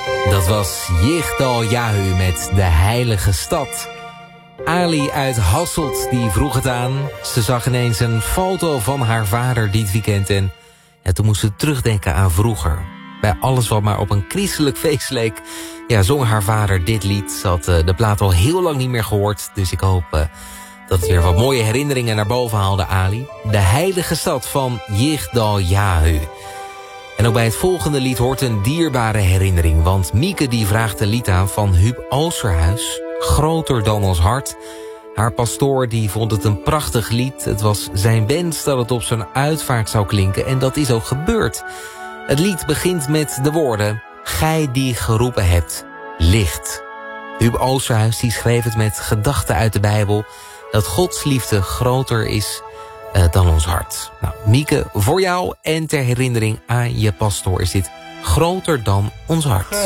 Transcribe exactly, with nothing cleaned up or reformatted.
Dat was Yigdal Yahu met De Heilige Stad. Ali uit Hasselt die vroeg het aan. Ze zag ineens een foto van haar vader dit weekend en ja, toen moest ze terugdenken aan vroeger. Bij alles wat maar op een christelijk feest leek, ja, zong haar vader dit lied. Ze had uh, de plaat al heel lang niet meer gehoord, dus ik hoop uh, dat het weer wat mooie herinneringen naar boven haalde, Ali. De Heilige Stad van Yigdal Yahu. En ook bij het volgende lied hoort een dierbare herinnering, want Mieke die vraagt een lied aan van Huub Oosterhuis, Groter dan ons hart. Haar pastoor die vond het een prachtig lied. Het was zijn wens dat het op zijn uitvaart zou klinken en dat is ook gebeurd. Het lied begint met de woorden: Gij die geroepen hebt, licht. Huub Oosterhuis die schreef het met gedachten uit de Bijbel, dat Gods liefde groter is uh, dan ons hart. Nou, Mieke, voor jou en ter herinnering aan je pastoor is dit Groter dan ons hart.